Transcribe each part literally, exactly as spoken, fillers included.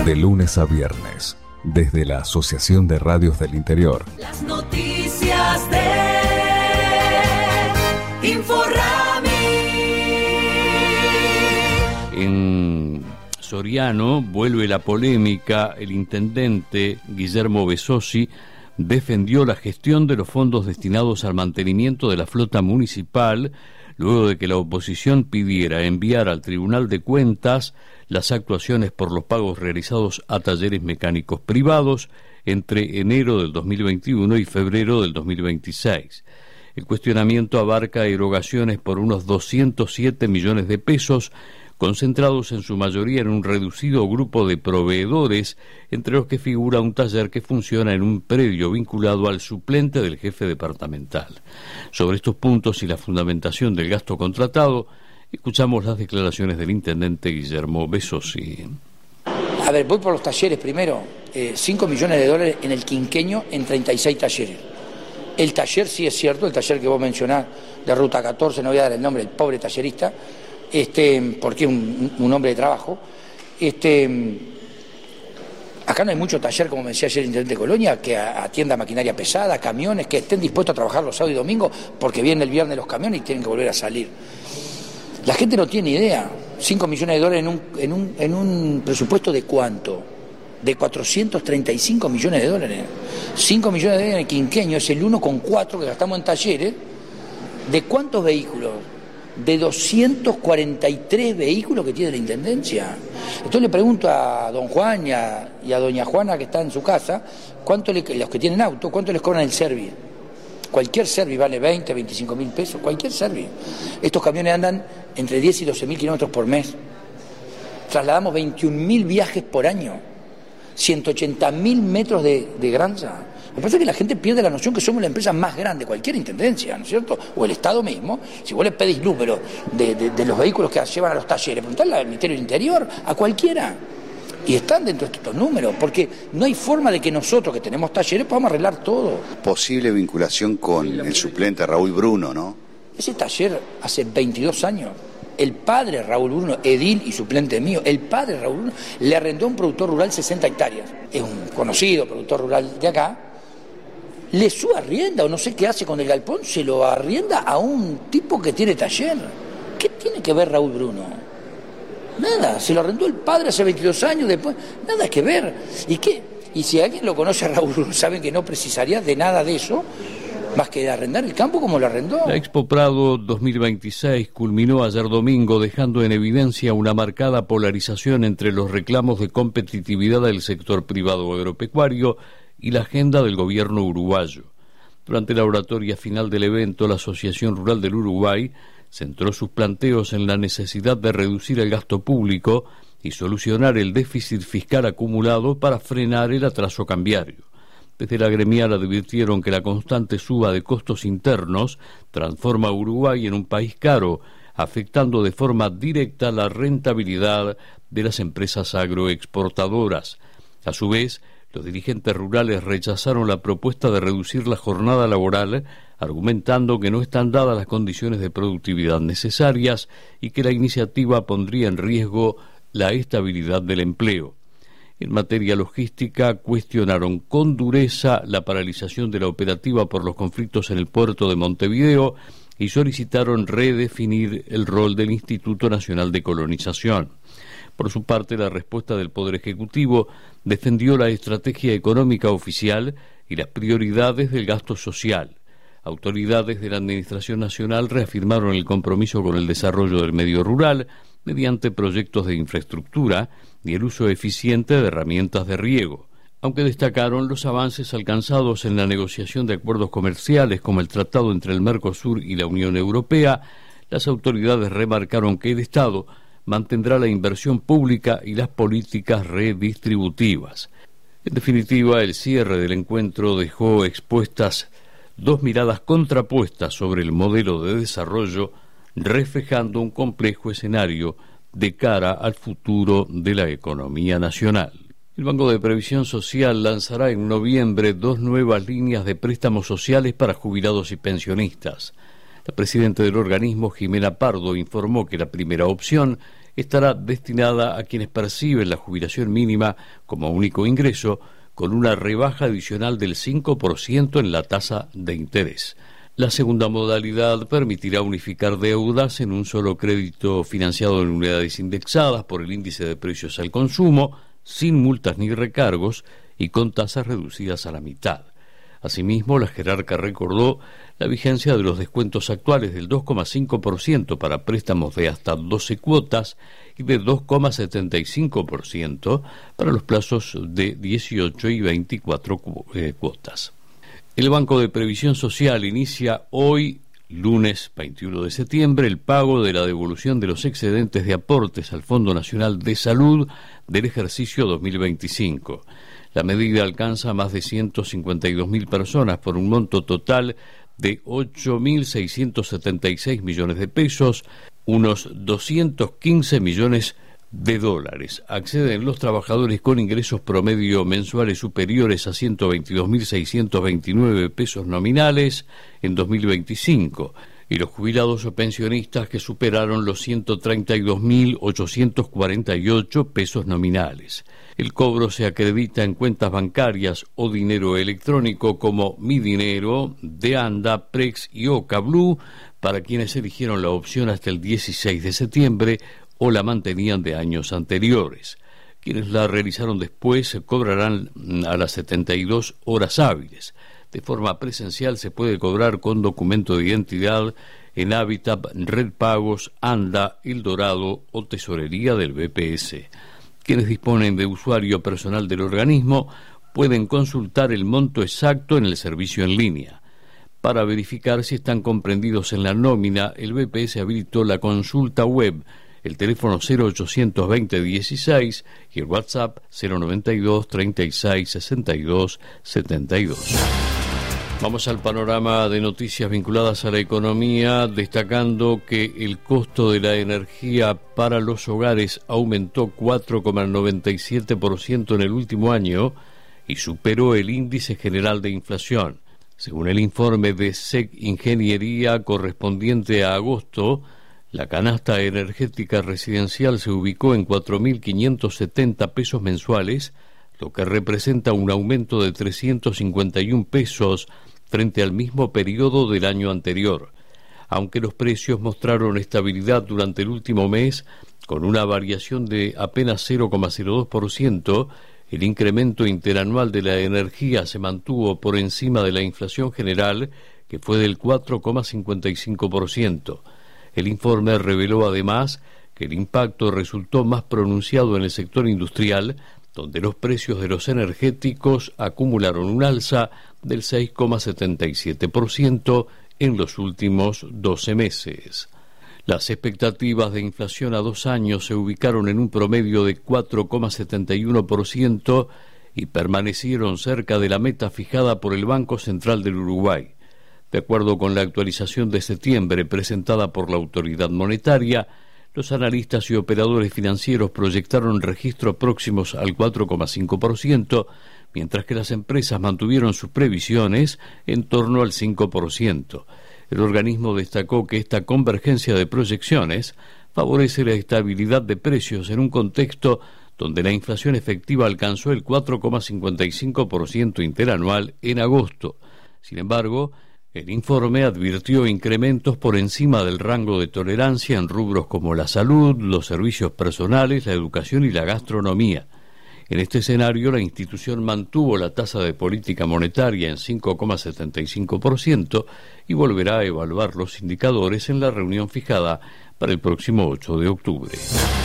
De lunes a viernes, desde la Asociación de Radios del Interior. Las noticias de Inforrami. En Soriano vuelve la polémica. El intendente Guillermo Besosi defendió la gestión de los fondos destinados al mantenimiento de la flota municipal, luego de que la oposición pidiera enviar al Tribunal de Cuentas las actuaciones por los pagos realizados a talleres mecánicos privados entre enero del dos mil veintiuno y febrero del dos mil veintiséis. El cuestionamiento abarca erogaciones por unos doscientos siete millones de pesos, concentrados en su mayoría en un reducido grupo de proveedores, entre los que figura un taller que funciona en un predio vinculado al suplente del jefe departamental. Sobre estos puntos y la fundamentación del gasto contratado, escuchamos las declaraciones del intendente Guillermo Besosi. A ver, voy por los talleres primero. Eh, cinco millones de dólares en el quinquenio en treinta y seis talleres. El taller, sí es cierto, el taller que vos mencionás de Ruta catorce, no voy a dar el nombre del pobre tallerista, este, porque es un, un hombre de trabajo. Este, acá no hay mucho taller, como me decía ayer el intendente de Colonia, que atienda maquinaria pesada, camiones, que estén dispuestos a trabajar los sábados y domingos, porque vienen el viernes los camiones y tienen que volver a salir. La gente no tiene idea. cinco millones de dólares en un, en un, en un presupuesto de ¿cuánto? De cuatrocientos treinta y cinco millones de dólares. cinco millones de dólares en el quinquenio es el uno coma cuatro que gastamos en talleres. ¿De cuántos vehículos? De doscientos cuarenta y tres vehículos que tiene la Intendencia. Entonces le pregunto a don Juan y a, y a doña Juana, que está en su casa, cuánto le, los que tienen auto, cuánto les cobran el service. Cualquier service vale veinte, veinticinco mil pesos, cualquier service. Estos camiones andan entre diez y doce mil kilómetros por mes. Trasladamos veintiún mil viajes por año, ciento ochenta mil metros de, de granza. Me parece que la gente pierde la noción que somos la empresa más grande de cualquier intendencia, ¿no es cierto? O el Estado mismo. Si vos le pedís números de, de, de los vehículos que llevan a los talleres, preguntadle al Ministerio del Interior, a cualquiera. Y están dentro de estos números, porque no hay forma de que nosotros, que tenemos talleres, podamos arreglar todo. Posible vinculación con el suplente Raúl Bruno, ¿no? Ese taller hace veintidós años. El padre Raúl Bruno, edil y suplente mío, el padre Raúl Bruno le arrendó a un productor rural sesenta hectáreas. Es un conocido productor rural de acá. Le subarrienda, o no sé qué hace con el galpón, se lo arrienda a un tipo que tiene taller. ¿Qué tiene que ver Raúl Bruno? Nada, se lo arrendó el padre hace veintidós años, después, nada que ver. ¿Y qué? Y si alguien lo conoce a Raúl Bruno, saben que no precisaría de nada de eso, más que de arrendar el campo como lo arrendó. La Expo Prado dos mil veintiséis culminó ayer domingo, dejando en evidencia una marcada polarización entre los reclamos de competitividad del sector privado agropecuario y la agenda del gobierno uruguayo. Durante la oratoria final del evento, la Asociación Rural del Uruguay centró sus planteos en la necesidad de reducir el gasto público y solucionar el déficit fiscal acumulado para frenar el atraso cambiario. Desde la gremial advirtieron que la constante suba de costos internos transforma a Uruguay en un país caro, afectando de forma directa la rentabilidad de las empresas agroexportadoras. A su vez, los dirigentes rurales rechazaron la propuesta de reducir la jornada laboral, argumentando que no están dadas las condiciones de productividad necesarias y que la iniciativa pondría en riesgo la estabilidad del empleo. En materia logística, cuestionaron con dureza la paralización de la operativa por los conflictos en el puerto de Montevideo y solicitaron redefinir el rol del Instituto Nacional de Colonización. Por su parte, la respuesta del Poder Ejecutivo defendió la estrategia económica oficial y las prioridades del gasto social. Autoridades de la Administración Nacional reafirmaron el compromiso con el desarrollo del medio rural mediante proyectos de infraestructura y el uso eficiente de herramientas de riego, aunque destacaron los avances alcanzados en la negociación de acuerdos comerciales como el tratado entre el Mercosur y la Unión Europea. Las autoridades remarcaron que el Estado mantendrá la inversión pública y las políticas redistributivas. En definitiva, el cierre del encuentro dejó expuestas dos miradas contrapuestas sobre el modelo de desarrollo, reflejando un complejo escenario de cara al futuro de la economía nacional. El Banco de Previsión Social lanzará en noviembre dos nuevas líneas de préstamos sociales para jubilados y pensionistas. La presidenta del organismo, Jimena Pardo, informó que la primera opción estará destinada a quienes perciben la jubilación mínima como único ingreso, con una rebaja adicional del cinco por ciento en la tasa de interés. La segunda modalidad permitirá unificar deudas en un solo crédito financiado en unidades indexadas por el índice de precios al consumo, sin multas ni recargos y con tasas reducidas a la mitad. Asimismo, la jerarca recordó la vigencia de los descuentos actuales del dos coma cinco por ciento para préstamos de hasta doce cuotas y de dos coma setenta y cinco por ciento para los plazos de dieciocho y veinticuatro eh, cuotas. El Banco de Previsión Social inicia hoy, lunes veintiuno de septiembre, el pago de la devolución de los excedentes de aportes al Fondo Nacional de Salud del ejercicio dos mil veinticinco. La medida alcanza a más de ciento cincuenta y dos mil personas por un monto total de ocho mil seiscientos setenta y seis millones de pesos, unos doscientos quince millones de dólares. Acceden los trabajadores con ingresos promedio mensuales superiores a ciento veintidós mil seiscientos veintinueve pesos nominales en dos mil veinticinco y los jubilados o pensionistas que superaron los ciento treinta y dos mil ochocientos cuarenta y ocho pesos nominales. El cobro se acredita en cuentas bancarias o dinero electrónico como Mi Dinero, De Anda, Prex y Oca Blue para quienes eligieron la opción hasta el dieciséis de septiembre o la mantenían de años anteriores. Quienes la realizaron después cobrarán a las setenta y dos horas hábiles. De forma presencial se puede cobrar con documento de identidad en Habitat, Red Pagos, Anda, El Dorado o Tesorería del B P S. Quienes disponen de usuario personal del organismo pueden consultar el monto exacto en el servicio en línea. Para verificar si están comprendidos en la nómina, el B P S habilitó la consulta web, el teléfono cero ochocientos veinte dieciséis y el WhatsApp cero noventa y dos treinta y seis sesenta y dos setenta y dos. Vamos al panorama de noticias vinculadas a la economía, destacando que el costo de la energía para los hogares aumentó cuatro coma noventa y siete por ciento en el último año y superó el índice general de inflación. Según el informe de S E C Ingeniería correspondiente a agosto, la canasta energética residencial se ubicó en cuatro mil quinientos setenta pesos mensuales, lo que representa un aumento de trescientos cincuenta y un pesos frente al mismo periodo del año anterior. Aunque los precios mostraron estabilidad durante el último mes, con una variación de apenas cero coma cero dos por ciento, el incremento interanual de la energía se mantuvo por encima de la inflación general, que fue del cuatro coma cincuenta y cinco por ciento. El informe reveló además que el impacto resultó más pronunciado en el sector industrial, donde los precios de los energéticos acumularon un alza del seis coma setenta y siete por ciento en los últimos doce meses. Las expectativas de inflación a dos años se ubicaron en un promedio de cuatro coma setenta y uno por ciento y permanecieron cerca de la meta fijada por el Banco Central del Uruguay. De acuerdo con la actualización de septiembre presentada por la autoridad monetaria, los analistas y operadores financieros proyectaron registros próximos al cuatro coma cinco por ciento, mientras que las empresas mantuvieron sus previsiones en torno al cinco por ciento. El organismo destacó que esta convergencia de proyecciones favorece la estabilidad de precios en un contexto donde la inflación efectiva alcanzó el cuatro coma cincuenta y cinco por ciento interanual en agosto. Sin embargo, el informe advirtió incrementos por encima del rango de tolerancia en rubros como la salud, los servicios personales, la educación y la gastronomía. En este escenario, la institución mantuvo la tasa de política monetaria en cinco coma setenta y cinco por ciento y volverá a evaluar los indicadores en la reunión fijada para el próximo ocho de octubre.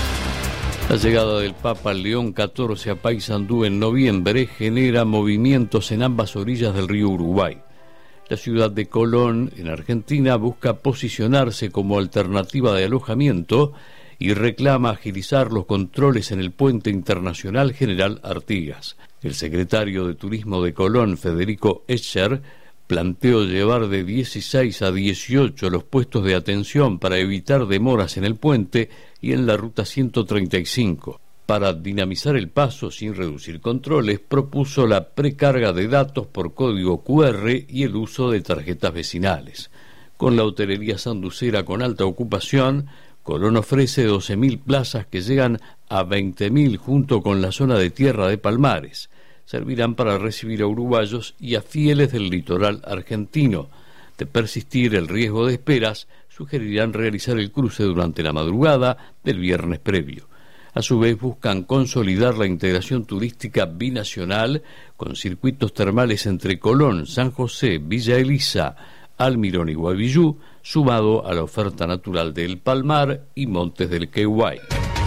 La llegada del Papa León catorce a Paysandú en noviembre genera movimientos en ambas orillas del río Uruguay. La ciudad de Colón, en Argentina, busca posicionarse como alternativa de alojamiento y reclama agilizar los controles en el puente internacional General Artigas. El secretario de Turismo de Colón, Federico Escher, planteó llevar de dieciséis a dieciocho los puestos de atención para evitar demoras en el puente y en la ruta ciento treinta y cinco. Para dinamizar el paso sin reducir controles, propuso la precarga de datos por código cu erre y el uso de tarjetas vecinales. Con la hotelería sanducera con alta ocupación, Colón ofrece doce mil plazas que llegan a veinte mil junto con la zona de tierra de Palmares. Servirán para recibir a uruguayos y a fieles del litoral argentino. De persistir el riesgo de esperas, sugerirán realizar el cruce durante la madrugada del viernes previo. A su vez, buscan consolidar la integración turística binacional con circuitos termales entre Colón, San José, Villa Elisa, Almirón y Guavillú, sumado a la oferta natural del Palmar y Montes del Queguay.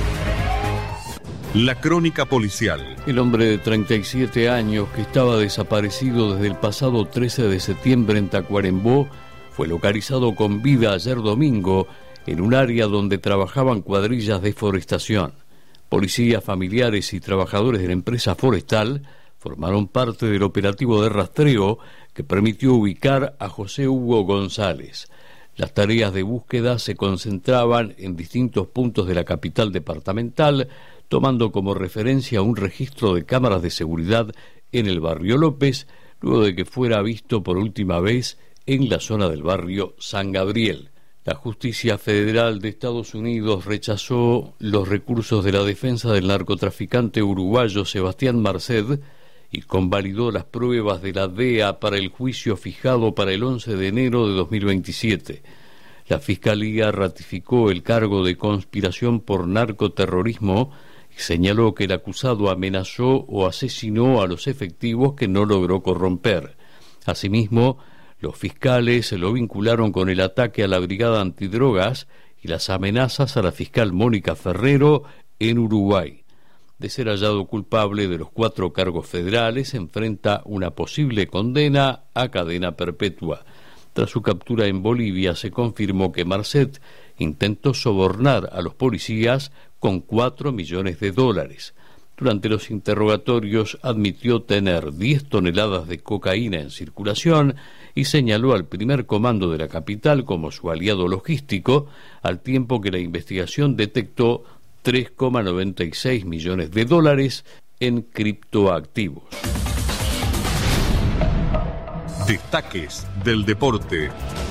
La crónica policial. El hombre de treinta y siete años que estaba desaparecido desde el pasado trece de septiembre en Tacuarembó fue localizado con vida ayer domingo en un área donde trabajaban cuadrillas de forestación. Policías, familiares y trabajadores de la empresa forestal formaron parte del operativo de rastreo que permitió ubicar a José Hugo González. Las tareas de búsqueda se concentraban en distintos puntos de la capital departamental, tomando como referencia un registro de cámaras de seguridad en el barrio López, luego de que fuera visto por última vez en la zona del barrio San Gabriel. La Justicia Federal de Estados Unidos rechazó los recursos de la defensa del narcotraficante uruguayo Sebastián Marced y convalidó las pruebas de la D E A para el juicio fijado para el once de enero de dos mil veintisiete. La Fiscalía ratificó el cargo de conspiración por narcoterrorismo y señaló que el acusado amenazó o asesinó a los efectivos que no logró corromper. Asimismo, los fiscales lo vincularon con el ataque a la Brigada Antidrogas y las amenazas a la fiscal Mónica Ferrero en Uruguay. De ser hallado culpable de los cuatro cargos federales, enfrenta una posible condena a cadena perpetua. Tras su captura en Bolivia, se confirmó que Marcet intentó sobornar a los policías con cuatro millones de dólares. Durante los interrogatorios admitió tener diez toneladas de cocaína en circulación y señaló al primer comando de la capital como su aliado logístico, al tiempo que la investigación detectó tres coma noventa y seis millones de dólares en criptoactivos. Destaques del deporte.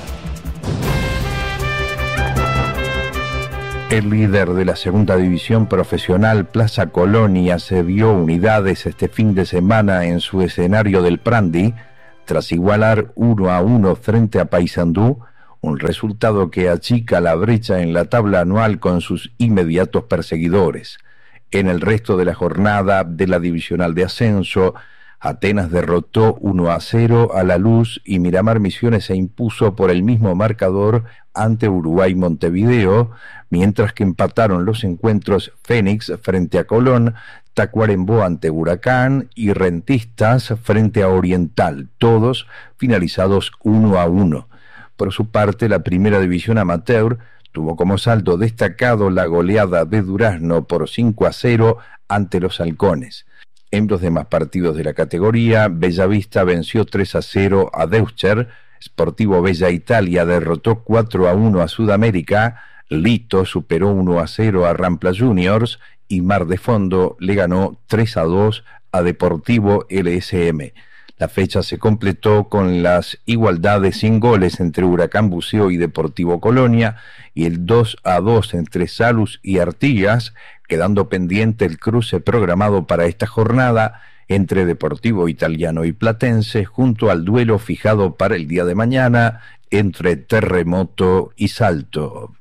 El líder de la segunda división profesional, Plaza Colonia, cedió unidades este fin de semana en su escenario del Prandi, tras igualar uno a uno frente a Paysandú, un resultado que achica la brecha en la tabla anual con sus inmediatos perseguidores. En el resto de la jornada de la divisional de ascenso, Atenas derrotó uno a cero a La Luz y Miramar Misiones se impuso por el mismo marcador ante Uruguay Montevideo, mientras que empataron los encuentros Fénix frente a Colón, Tacuarembó ante Huracán y Rentistas frente a Oriental, todos finalizados uno a uno. Por su parte, la primera división amateur tuvo como saldo destacado la goleada de Durazno por cinco a cero ante los Halcones. En los demás partidos de la categoría, Bellavista venció tres a cero a Deuster, Sportivo Bella Italia derrotó cuatro a uno a Sudamérica, Lito superó uno a cero a Rampla Juniors y Mar de Fondo le ganó tres a dos a Deportivo L S M. La fecha se completó con las igualdades sin goles entre Huracán Buceo y Deportivo Colonia y el dos a dos entre Salus y Artigas, quedando pendiente el cruce programado para esta jornada entre Deportivo Italiano y Platense, junto al duelo fijado para el día de mañana entre Terremoto y Salto.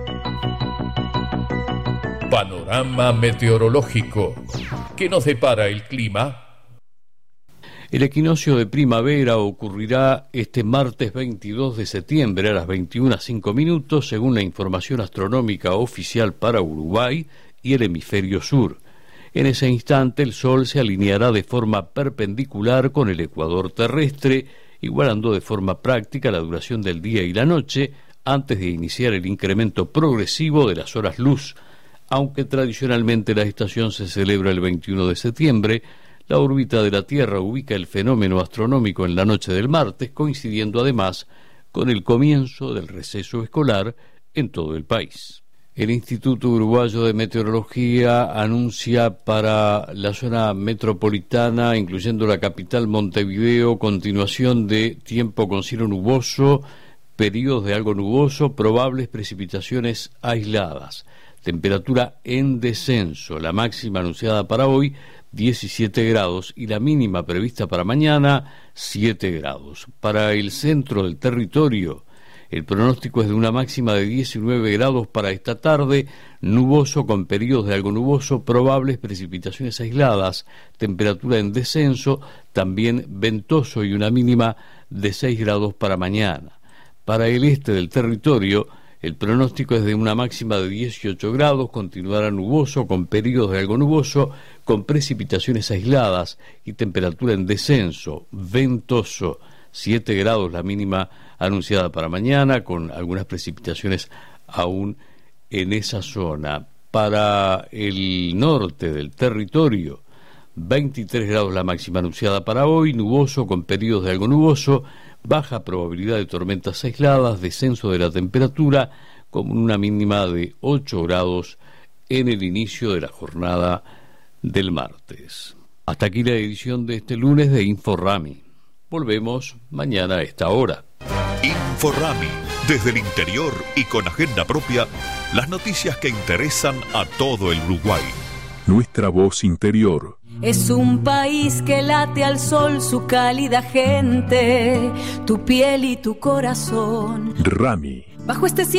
Panorama meteorológico. ¿Qué nos depara el clima? El equinoccio de primavera ocurrirá este martes veintidós de septiembre a las veintiuna cero cinco minutos, según la información astronómica oficial para Uruguay y el hemisferio sur. En ese instante el Sol se alineará de forma perpendicular con el ecuador terrestre, igualando de forma práctica la duración del día y la noche, antes de iniciar el incremento progresivo de las horas luz. Aunque tradicionalmente la estación se celebra el veintiuno de septiembre, la órbita de la Tierra ubica el fenómeno astronómico en la noche del martes, coincidiendo además con el comienzo del receso escolar en todo el país. El Instituto Uruguayo de Meteorología anuncia para la zona metropolitana, incluyendo la capital Montevideo, continuación de tiempo con cielo nuboso, periodos de algo nuboso, probables precipitaciones aisladas. Temperatura en descenso, la máxima anunciada para hoy diecisiete grados y la mínima prevista para mañana siete grados. Para el centro del territorio, el pronóstico es de una máxima de diecinueve grados para esta tarde, nuboso con periodos de algo nuboso, probables precipitaciones aisladas, temperatura en descenso, también ventoso y una mínima de seis grados para mañana. Para el este del territorio, el pronóstico es de una máxima de dieciocho grados, continuará nuboso con periodos de algo nuboso, con precipitaciones aisladas y temperatura en descenso, ventoso, siete grados la mínima anunciada para mañana, con algunas precipitaciones aún en esa zona. Para el norte del territorio, veintitrés grados la máxima anunciada para hoy, nuboso con periodos de algo nuboso, baja probabilidad de tormentas aisladas, descenso de la temperatura con una mínima de ocho grados en el inicio de la jornada del martes. Hasta aquí la edición de este lunes de InfoRami. Volvemos mañana a esta hora. InfoRami, desde el interior y con agenda propia, las noticias que interesan a todo el Uruguay. Nuestra voz interior. Es un país que late al sol su cálida gente, tu piel y tu corazón. Rami. Bajo este cielo